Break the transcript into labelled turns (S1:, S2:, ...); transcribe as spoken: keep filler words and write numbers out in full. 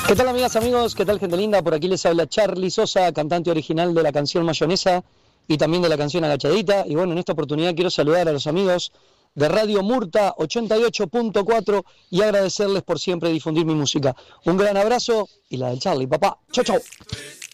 S1: ¿Qué tal, amigas, amigos? ¿Qué tal, gente linda? Por aquí les habla Charly Sosa, cantante original de la canción Mayonesa y también de la canción Agachadita. Y bueno, en esta oportunidad quiero saludar a los amigos de Radio Murta ochenta y ocho punto cuatro y agradecerles por siempre difundir mi música. Un gran abrazo y la del Charly, papá. Chau, chau.